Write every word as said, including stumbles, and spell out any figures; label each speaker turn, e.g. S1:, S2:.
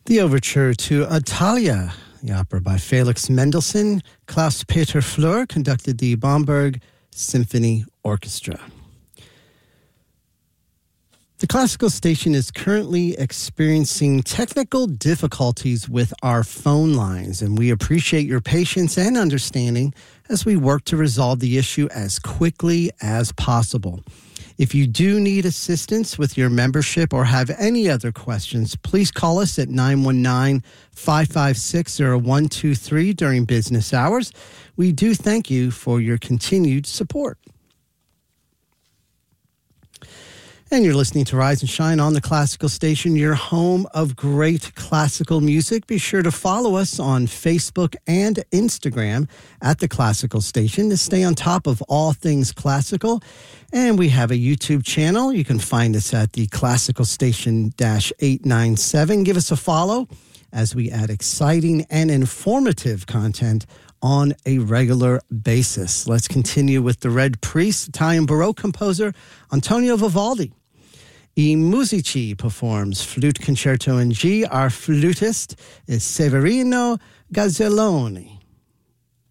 S1: The overture to Italia, the opera by Felix Mendelssohn. Klaus-Peter Fleur conducted the Bamberg Symphony Orchestra. The Classical Station is currently experiencing technical difficulties with our phone lines, and we appreciate your patience and understanding as we work to resolve the issue as quickly as possible. If you do need assistance with your membership or have any other questions, please call us at nine one nine, five five six, zero one two three during business hours. We do thank you for your continued support. And you're listening to Rise and Shine on the Classical Station, your home of great classical music. Be sure to follow us on Facebook and Instagram at the Classical Station to stay on top of all things classical. And we have a YouTube channel. You can find us at the Classical Station eight nine seven. Give us a follow as we add exciting and informative content on a regular basis. Let's continue with the Red Priest, Italian Baroque composer Antonio Vivaldi. I Musici performs Flute Concerto in G. Our flutist is Severino Gazzelloni.